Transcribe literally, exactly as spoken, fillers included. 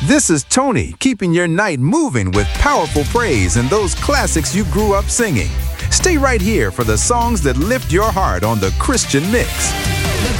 This is Tony, keeping your night moving with powerful praise and those classics you grew up singing. Stay right here for the songs that lift your heart on the Christian Mix.